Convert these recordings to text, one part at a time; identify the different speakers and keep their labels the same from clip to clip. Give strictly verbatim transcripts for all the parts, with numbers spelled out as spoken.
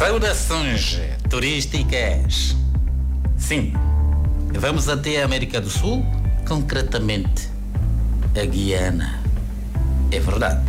Speaker 1: Saudações turísticas. Sim, vamos até a América do Sul, concretamente a Guiana. É verdade.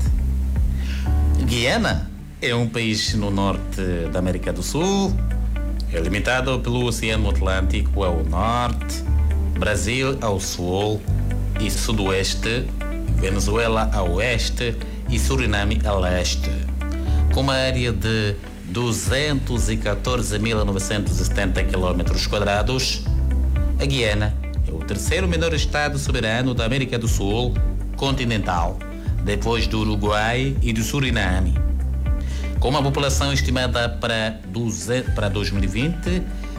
Speaker 1: Guiana é um país no norte da América do Sul, é limitado pelo Oceano Atlântico ao norte, Brasil ao sul e sudoeste, Venezuela a oeste e Suriname a leste, com uma área de duzentos e quatorze mil novecentos e setenta quilômetros quadrados. A Guiana é o terceiro menor estado soberano da América do Sul continental, depois do Uruguai e do Suriname, com uma população estimada para, dois mil e vinte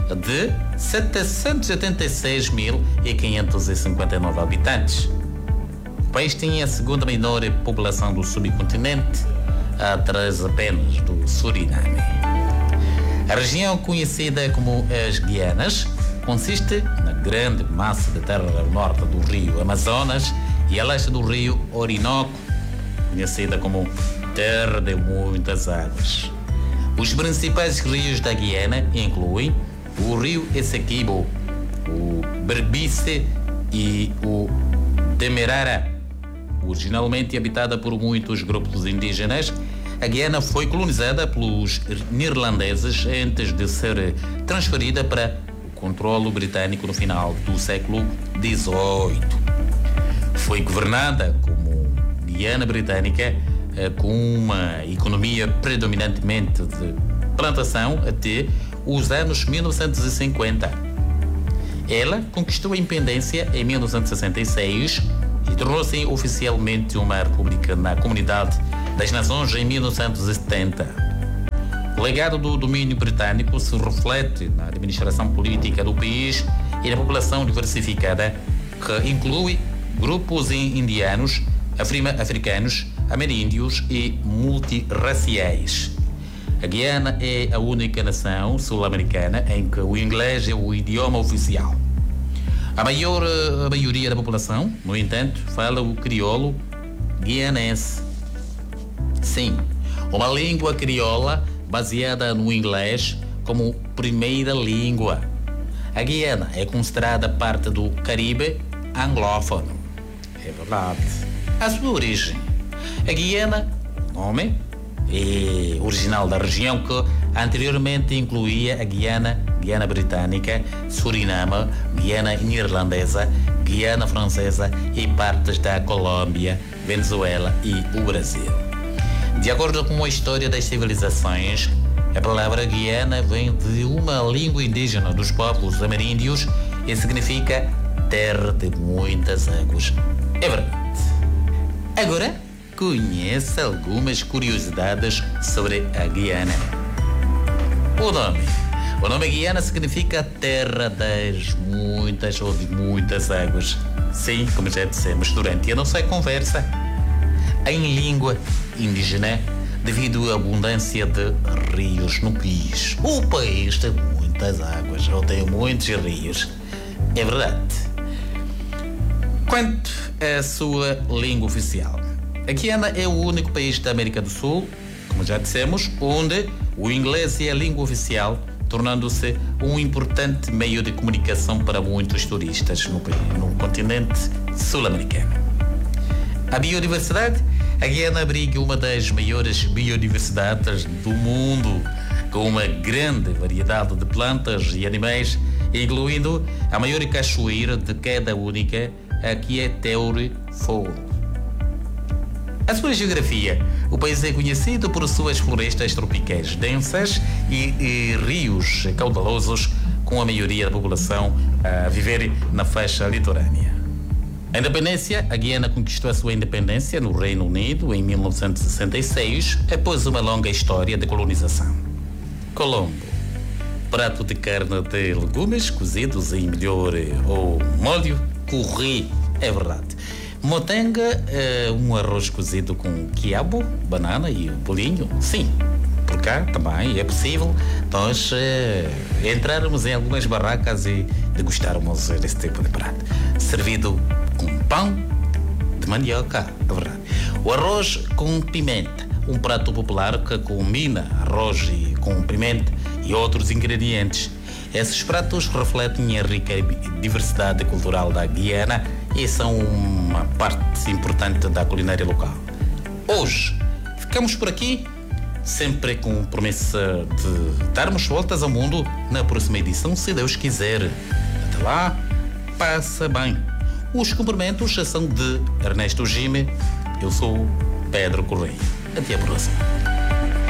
Speaker 1: de setecentos e oitenta e seis mil quinhentos e cinquenta e nove habitantes. O país tem a segunda menor população do subcontinente, atrás apenas do Suriname. A região conhecida como as Guianas consiste na grande massa de terra ao norte do rio Amazonas e a leste do rio Orinoco, conhecida como Terra de Muitas Águas. Os principais rios da Guiana incluem o rio Essequibo, o Berbice e o Demerara. Originalmente habitada por muitos grupos indígenas, a Guiana foi colonizada pelos neerlandeses antes de ser transferida para o controle britânico no final do século dezoito. Foi governada como Guiana Britânica, com uma economia predominantemente de plantação até os anos mil novecentos e cinquenta. Ela conquistou a independência em mil novecentos e sessenta e seis e tornou-se oficialmente uma república na Comunidade das Nações em mil novecentos e setenta. O legado do domínio britânico se reflete na administração política do país e na população diversificada, que inclui grupos indianos, africanos, ameríndios e multirraciais. A Guiana é a única nação sul-americana em que o inglês é o idioma oficial. A maior a maioria da população, no entanto, fala o crioulo guianense. Sim, uma língua crioula baseada no inglês como primeira língua. A Guiana é considerada parte do Caribe anglófono. É verdade. A sua origem. A Guiana, o nome, é original da região que anteriormente incluía a Guiana, Guiana Britânica, Suriname, Guiana Neerlandesa, Guiana Francesa e partes da Colômbia, Venezuela e o Brasil. De acordo com a história das civilizações, a palavra Guiana vem de uma língua indígena dos povos ameríndios e significa terra de muitas águas. É verdade. Agora, conheça algumas curiosidades sobre a Guiana. O nome. O nome Guiana significa terra das muitas ou de muitas águas. Sim, como já dissemos durante a nossa conversa, em língua indígena, devido à abundância de rios no país. O país tem muitas águas, ou tem muitos rios. É verdade. Quanto à sua língua oficial, a Guiana é o único país da América do Sul, como já dissemos, onde o inglês é a língua oficial, tornando-se um importante meio de comunicação para muitos turistas no, no continente sul-americano. A biodiversidade. A Guiana abriga uma das maiores biodiversidades do mundo, com uma grande variedade de plantas e animais, incluindo a maior cachoeira de queda única, a que é Teure Fogo. A sua geografia. O país é conhecido por suas florestas tropicais densas e, e rios caudalosos, com a maioria da população a viver na faixa litorânea. A independência. A Guiana conquistou a sua independência no Reino Unido em mil novecentos e sessenta e seis, após uma longa história de colonização. Colombo. Prato de carne de legumes cozidos em melhor ou molho. Curry. É verdade. Motanga, é um arroz cozido com quiabo, banana e bolinho. Sim, por cá também é possível nós é, entrarmos em algumas barracas e degustarmos esse tipo de prato. Servido com pão de mandioca, é verdade. O arroz com pimenta, um prato popular que combina arroz e com pimenta e outros ingredientes. Esses pratos refletem a rica diversidade cultural da Guiana e são uma parte importante da culinária local. Hoje, ficamos por aqui, sempre com a promessa de darmos voltas ao mundo na próxima edição, se Deus quiser. Até lá, passa bem. Os cumprimentos são de Ernesto Gime. Eu sou Pedro Correia. Até a próxima.